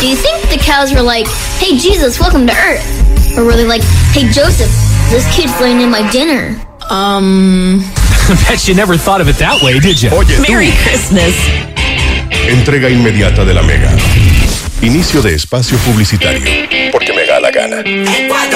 Do you think the cows were like, hey, Jesus, welcome to Earth? Or were they like, hey, Joseph, this kid's laying in my dinner? Bet you never thought of it that way, did you? Oye, Merry Christmas. entrega inmediata de la Mega. Inicio de espacio publicitario. Porque me da la gana.